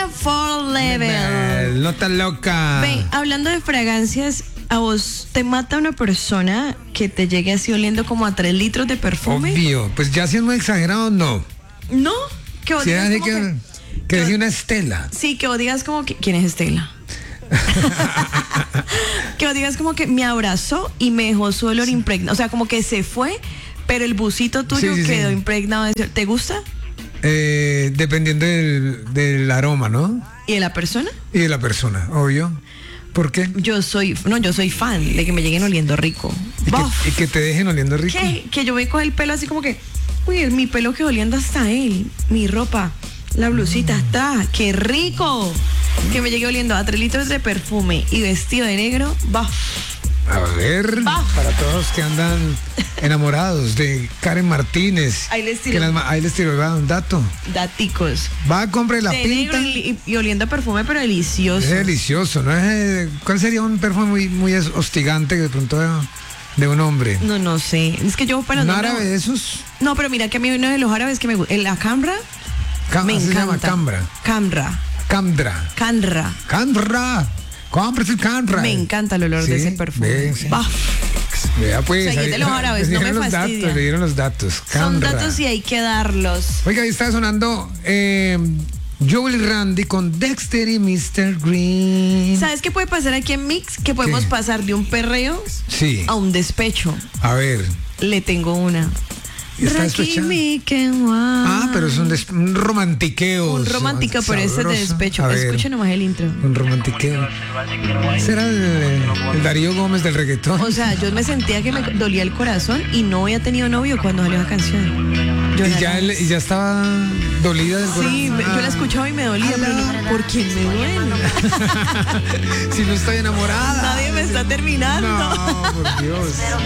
Fall Level. No tan loca. Ve, hablando de fragancias, ¿a vos te mata una persona que te llegue así oliendo como a 3 litros de perfume? Obvio. Pues ya si es muy exagerado, no. ¿No? Que vos Si digas así como que decía una Estela. Sí, que vos digas como que... ¿Quién es Estela? Que vos digas como que me abrazó y me dejó su olor impregnado. O sea, como que se fue, pero el busito tuyo Sí. quedó impregnado de ¿Te gusta? Dependiendo del aroma, ¿no? ¿Y de la persona? Y de la persona, obvio. ¿Por qué? Yo soy fan de que me lleguen oliendo rico. Y que te dejen oliendo rico. Que yo me cojo el pelo así como que, uy, mi pelo que oliendo hasta él, mi ropa, la blusita está, qué rico. Que me llegue oliendo a 3 litros de perfume y vestido de negro, A ver, para todos los que andan enamorados de Karen Martínez. Ahí les tiro. Ahí les tiro un dato. Daticos. Va a comprar la De pinta. negro y oliendo a perfume, pero delicioso. Es delicioso, ¿no? ¿Cuál sería un perfume muy hostigante de pronto de un hombre? No sé. Es que yo, pero ¿Un no. árabe de esos? No, pero mira que a mí uno de los árabes que me gusta. La Camra. Me Se encanta. llama Cambra. Canra. Cómprese el Cambra. Me encanta el olor de ese perfume. Sí. Vea pues. O sea, y es de los árabes, no me fastidia. Le dieron los datos. Son Cambra. datos y hay que darlos. Oiga, ahí está sonando Joel Randy con Dexter y Mr. Green. ¿Sabes qué puede pasar aquí en Mix? Que podemos pasar de un perreo Sí. a un despecho. A ver. Le tengo una. ¿Está despechada? Pero es un romantiqueo. Un romántico, pero ese de despecho. A ver, Escuchen nomás el intro. un romantiqueo. ¿Será el Darío Gómez del reggaetón? O sea, yo me sentía que me dolía el corazón y no había tenido novio cuando salió la canción. Y ya estaba dolida del corazón. Sí, yo la escuchaba y me dolía, pero no, ¿por quién me duele? Si no estoy enamorada. Nadie me está terminando. No, por Dios.